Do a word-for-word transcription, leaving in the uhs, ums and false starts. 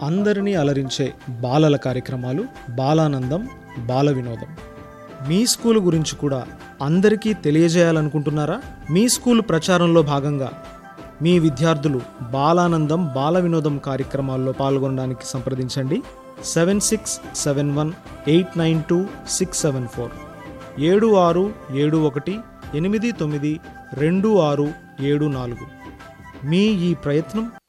అందరినీ అలరించే బాలల కార్యక్రమాలు, బాలానందం, బాల వినోదం. మీ స్కూల్ గురించి కూడా అందరికీ తెలియజేయాలనుకుంటున్నారా? మీ స్కూల్ ప్రచారంలో భాగంగా మీ విద్యార్థులు బాలానందం, బాల వినోదం కార్యక్రమాల్లో పాల్గొనడానికి సంప్రదించండి. Seven six seven one eight nine two six seven four ఏడు ఆరు ఏడు ఒకటి ఎనిమిది తొమ్మిది రెండు ఆరు ఏడు నాలుగు. మీ ఈ ప్రయత్నం